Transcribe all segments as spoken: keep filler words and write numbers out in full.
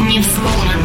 не взломан.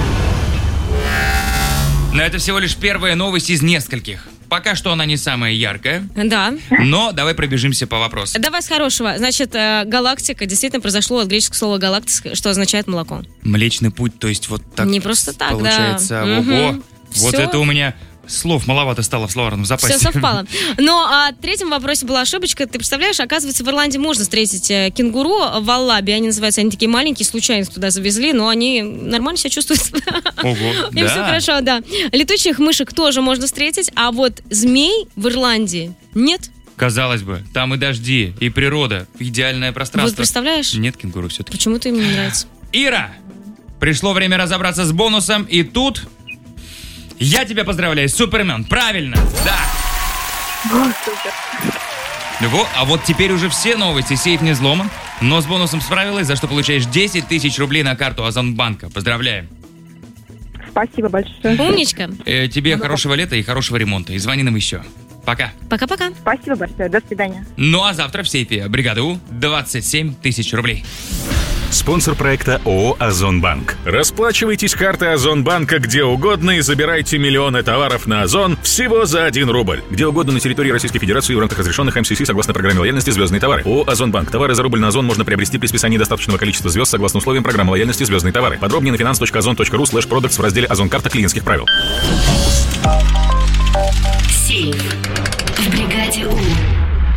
Но это всего лишь первая новость из нескольких. Пока что она не самая яркая. Да. Но давай пробежимся по вопросу. Давай с хорошего. Значит, галактика действительно произошло от греческого слова галактика, что означает молоко. Млечный путь, то есть вот так. Не просто так, получается. да. Ого. Угу. Вот Всё. это у меня слов маловато стало в словарном запасе. Все совпало. Но а, в третьем вопросе была ошибочка. Ты представляешь, оказывается, в Ирландии можно встретить э, кенгуру в Аллабе. Они называются, они такие маленькие, случайно туда завезли, но они нормально себя чувствуют. Ого, Им да. все хорошо, да. Летучих мышек тоже можно встретить, а вот змей в Ирландии нет. Казалось бы, там и дожди, и природа, идеальное пространство. Вот представляешь? Нет кенгуру все-таки. Почему-то им не нравится. Ира, пришло время разобраться с бонусом, и тут... Я тебя поздравляю, Супермен, правильно, да. О, супер. Во, а вот теперь уже все новости, сейф не взломан, но с бонусом справилась, за что получаешь десять тысяч рублей на карту Озонбанка. Поздравляем. Спасибо большое. Умничка. Э, тебе хорошего лета и хорошего ремонта, и звони нам еще. Пока. Пока-пока. Спасибо большое. До свидания. Ну а завтра в сейфе бригады У двадцать семь тысяч рублей. Спонсор проекта ООО «Озонбанк». Расплачивайтесь картой Озонбанка где угодно и забирайте миллионы товаров на Озон всего за один рубль. Где угодно на территории Российской Федерации в рамках разрешенных эм си си согласно программе лояльности «Звездные товары». ООО «Озонбанк». Товары за рубль на Озон можно приобрести при списании достаточного количества звезд согласно условиям программы лояльности «Звездные товары». Подробнее на finance точка озон точка ру слэш продактс в разделе «Озон-карта клиентских правил». Сейф в бригаде У.